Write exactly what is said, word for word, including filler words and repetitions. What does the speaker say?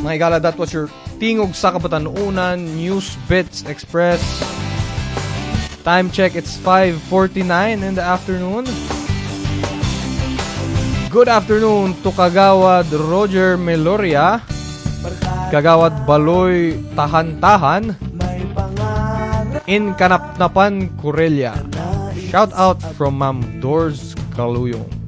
Mga igala, that was your Tingog sa Kapatanunan News Bits Express. Time check, it's five forty-nine in the afternoon. Good afternoon to Kagawad Roger Meloria, Kagawad Baloy Tahan-Tahan, in Kanapnapan, Corelia. Shout out from Ma'am Doors Kaluyong.